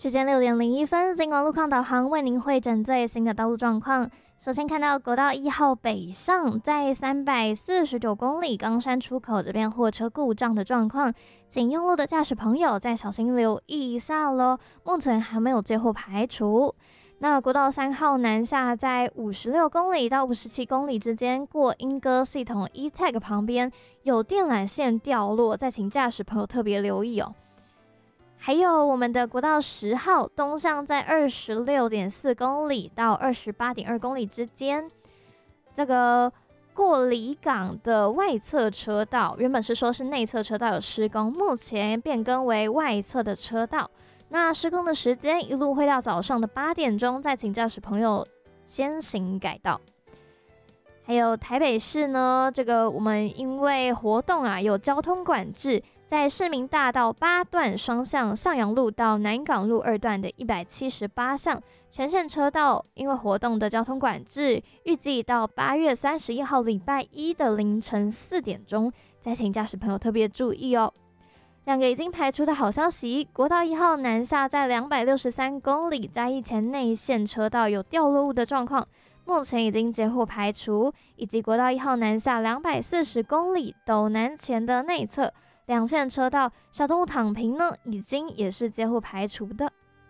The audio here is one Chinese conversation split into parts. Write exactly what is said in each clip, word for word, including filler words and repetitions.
时间六点零一分，金广路况导航为您汇整最新的道路状况。首先看到国道一号北上，在三百四十九公里冈山出口这边货车故障的状况，请用路的驾驶朋友再小心留意一下咯，目前还没有接获排除。那国道三号南下，在五十六公里到五十七公里之间，过莺歌系统 E-Tag 旁边有电缆线掉落，再请驾驶朋友特别留意哦。还有我们的国道十号东向，在二十六点四公里到二十八点二公里之间，这个过离港的外侧车道，原本是说是内侧车道有施工，目前变更为外侧的车道。那施工的时间一路会到早上的八点钟，再请驾驶朋友先行改道。还有台北市呢，这个我们因为活动啊有交通管制，在市民大道八段双向向阳路到南港路二段的一百七十八项全线车道，因为活动的交通管制，预计到八月三十一号礼拜一的凌晨四点钟，再请驾驶朋友特别注意哦。两个已经排除的好消息，国道一号南下在两百六十三公里嘉义前内线车道有掉落物的状况，目前已经接获排除，以及国道一号南下两百四十公里斗南前的内侧两线车道小动物躺平呢，已经也是接获排除的。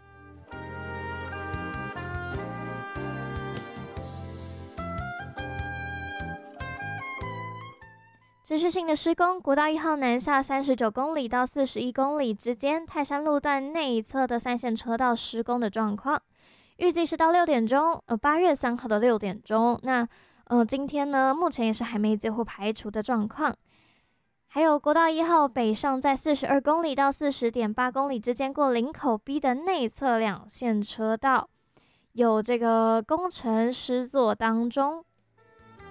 持续性的施工，国道一号南下三十九公里到四十一公里之间，泰山路段内侧的三线车道施工的状况，预计是到六点钟，呃，八月三号的六点钟。那，呃，今天呢，目前也是还没接获排除的状况。还有国道一号北上，在四十二公里到四十点八公里之间，过林口 B 的内侧两线车道有这个工程施作当中。